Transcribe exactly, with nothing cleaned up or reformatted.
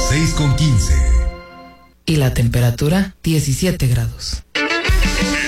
seis con quince. Y la temperatura, diecisiete grados.